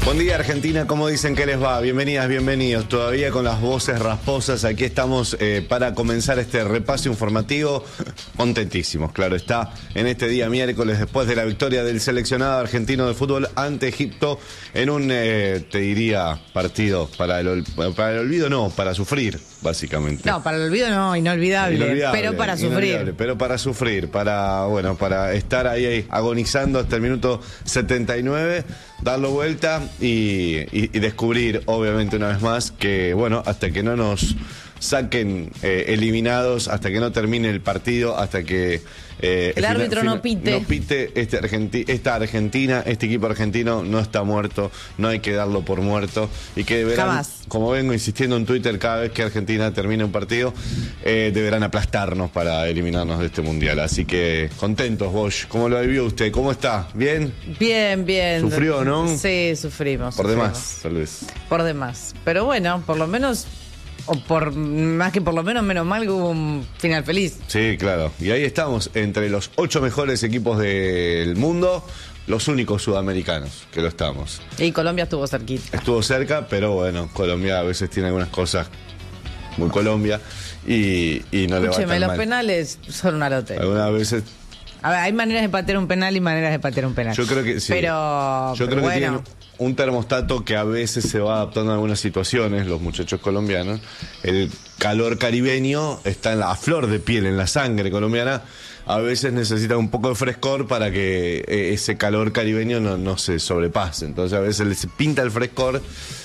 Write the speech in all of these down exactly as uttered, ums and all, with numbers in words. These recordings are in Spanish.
Buen día, Argentina, ¿cómo dicen que les va? Bienvenidas, bienvenidos. Todavía con las voces rasposas, aquí estamos eh, para comenzar este repaso informativo. Contentísimos, claro está, en este día miércoles, después de la victoria del seleccionado argentino de fútbol ante Egipto, en un, eh, te diría, partido para el, para el olvido, no, para sufrir, básicamente. No, para el olvido no, inolvidable, Inolvidable, pero para sufrir. Pero para sufrir, para, bueno, para estar ahí, ahí agonizando hasta el minuto setenta y nueve, darlo vuelta y, y, y descubrir, obviamente, una vez más, que, bueno, hasta que no nos saquen eh, eliminados, hasta que no termine el partido, hasta que eh, el árbitro final, no pite. No pite este Argenti esta Argentina, este equipo argentino no está muerto, no hay que darlo por muerto y que deberán, jamás, como vengo insistiendo en Twitter, cada vez que Argentina termine un partido, eh, deberán aplastarnos para eliminarnos de este mundial. Así que contentos, Bosch. ¿Cómo lo vivió usted? ¿Cómo está? ¿Bien? Bien, bien. ¿Sufrió, no? Sí, sufrimos. Por sufrimos. demás, tal vez. Por demás. Pero bueno, por lo menos, o por más que por lo menos, menos mal que hubo un final feliz. Sí, claro. Y ahí estamos, entre los ocho mejores equipos del mundo, los únicos sudamericanos que lo estamos. Y Colombia estuvo cerquita. Estuvo cerca, pero bueno, Colombia a veces tiene algunas cosas muy Colombia y, y no le va tan Escúcheme, los mal. penales son un arote. Algunas veces... A ver, hay maneras de patear un penal y maneras de patear un penal. Yo creo que sí. Pero, Yo pero creo que bueno, tienen un termostato que a veces se va adaptando a algunas situaciones, los muchachos colombianos. El calor caribeño está en la a flor de piel, en la sangre colombiana. A veces necesitan un poco de frescor para que eh, ese calor caribeño no, no se sobrepase. Entonces a veces les pinta el frescor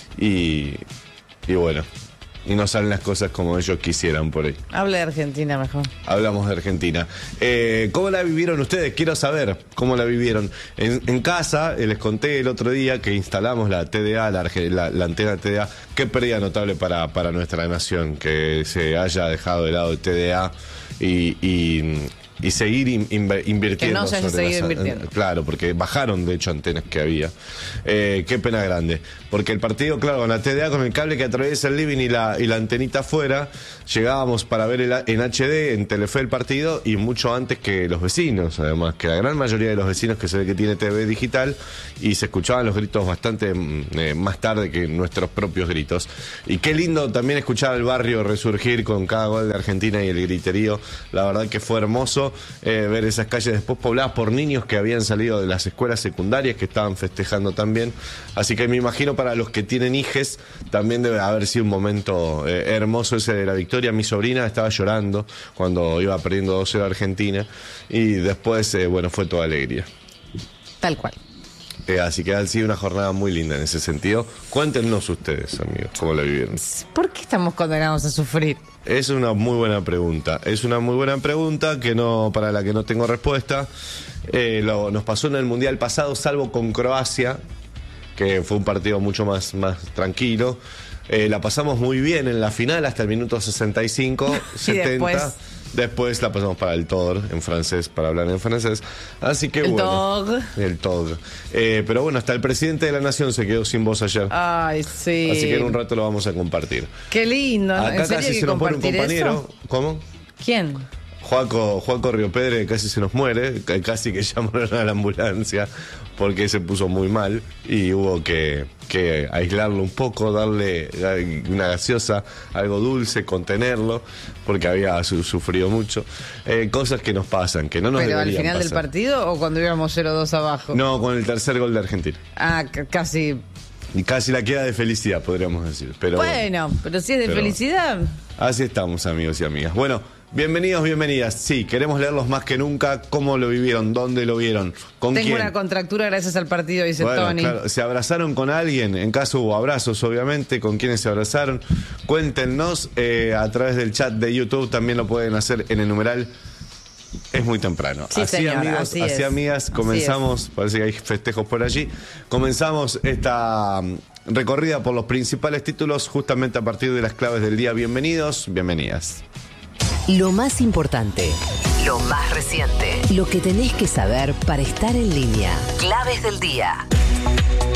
y, y bueno, y no salen las cosas como ellos quisieran por ahí. hable de Argentina mejor. Hablamos de Argentina. Eh, ¿Cómo la vivieron ustedes? Quiero saber cómo la vivieron. En, en casa, eh, les conté el otro día que instalamos la T D A, la, la, la antena T D A. Qué pérdida notable para, para nuestra nación que se haya dejado de lado el T D A y... y y seguir in, in, invirtiendo. Que no se haya sobre seguido las, invirtiendo. Claro, porque bajaron de hecho antenas que había. Eh, qué pena grande. Porque el partido, claro, con la T D A, con el cable que atraviesa el living y la, y la antenita afuera, llegábamos para ver el, en H D, en Telefe el partido, y mucho antes que los vecinos, además, que la gran mayoría de los vecinos que se ve que tiene T V digital, y se escuchaban los gritos bastante eh, más tarde que nuestros propios gritos. Y qué lindo también escuchar al barrio resurgir con cada gol de Argentina y el griterío. La verdad que fue hermoso. Eh, ver esas calles después pobladas por niños que habían salido de las escuelas secundarias que estaban festejando también. Así que me imagino para los que tienen hijes también debe haber sido un momento eh, hermoso ese de la victoria. Mi sobrina estaba llorando cuando iba perdiendo dos cero a Argentina y después, eh, bueno, fue toda alegría. Tal cual. Eh, así que ha sido una jornada muy linda en ese sentido. Cuéntenos ustedes, amigos, cómo la vivieron. ¿Por qué estamos condenados a sufrir? Es una muy buena pregunta. Es una muy buena pregunta que no, para la que no tengo respuesta. Eh, lo, nos pasó en el Mundial pasado, salvo con Croacia, que fue un partido mucho más, más tranquilo. Eh, la pasamos muy bien en la final hasta el minuto sesenta y cinco, setenta. Después... Después la pasamos para el Tog, en francés, para hablar en francés. Así que el bueno. Tog. El Tog. Eh, pero bueno, hasta el presidente de la nación se quedó sin voz ayer. Ay, sí. Así que en un rato lo vamos a compartir. Qué lindo. Acá ¿En serio casi hay que se nos muere un compartir compañero. eso? ¿Cómo? ¿Quién? Juaco, Juaco Riopedre casi se nos muere, casi que llamaron a la ambulancia porque se puso muy mal y hubo que, que aislarlo un poco, darle una gaseosa, algo dulce, contenerlo, porque había su, sufrido mucho. Eh, cosas que nos pasan, que no nos ¿Pero al deberían final pasar. del partido o cuando íbamos cero dos abajo? No, con el tercer gol de Argentina. Ah, c- casi. Y casi la queda de felicidad, podríamos decir. Pero Bueno, pero si es de pero- felicidad. Así estamos, amigos y amigas. Bueno, bienvenidos, bienvenidas. Sí, queremos leerlos más que nunca. ¿Cómo lo vivieron? ¿Dónde lo vieron? ¿Con Tengo quién? una contractura gracias al partido, dice Bueno, Tony. claro, ¿se abrazaron con alguien? En caso hubo abrazos, obviamente. ¿Con quiénes se abrazaron? Cuéntenos eh, a través del chat de YouTube. También lo pueden hacer en el numeral. Es muy temprano. Sí, así, señor, amigos, así así, es. amigas, Así comenzamos. Parece que hay festejos por allí. Comenzamos esta um, recorrida por los principales títulos justamente a partir de las claves del día. Bienvenidos, bienvenidas. Lo más importante, lo más reciente, lo que tenés que saber para estar en línea. Claves del día.